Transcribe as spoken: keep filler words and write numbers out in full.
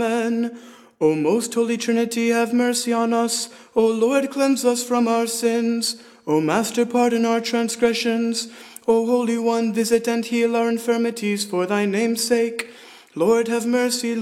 Amen. O most holy Trinity, have mercy on us. O Lord, cleanse us from our sins. O Master, pardon our transgressions. O Holy One, visit and heal our infirmities for thy name's sake. Lord, have mercy.